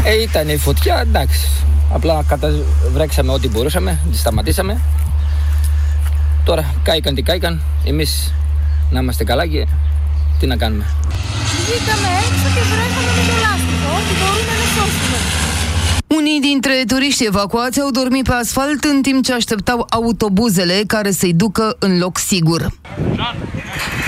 Ήταν η φωτιά, εντάξει. Απλά βρέξαμε ό,τι μπορούσαμε, τη σταματήσαμε. Τώρα κάηκαν τι κάηκαν. Εμείς να είμαστε καλά και τι να κάνουμε. Βγήκαμε έξω και βρέθαμε με το λάστιχο. Ό,τι μπορούμε να σώσουμε. Unii dintre turiștii evacuați au dormit pe asfalt în timp ce așteptau autobuzele care să-i ducă în loc sigur.